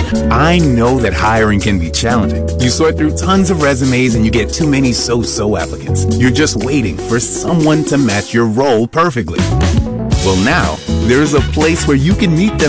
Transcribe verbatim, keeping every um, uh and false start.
I know that hiring can be challenging. You sort through tons of resumes and you get too many so-so applicants. You're just waiting for someone to match your role perfectly. Well, now, there's a place where you can meet them